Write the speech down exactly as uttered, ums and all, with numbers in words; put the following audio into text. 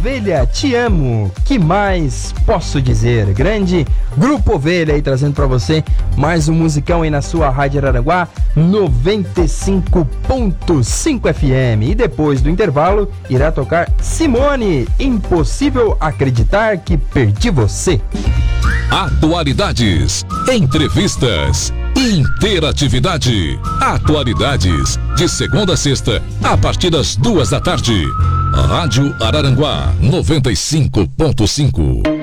Ovelha, te amo, que mais posso dizer? Grande Grupo Ovelha aí trazendo pra você mais um musicão aí na sua Rádio Araranguá noventa e cinco ponto cinco F M. E depois do intervalo irá tocar Simone, Impossível Acreditar que Perdi Você. Atualidades, entrevistas, interatividade. Atualidades, de segunda a sexta, a partir das duas da tarde. Rádio Araranguá noventa e cinco ponto cinco.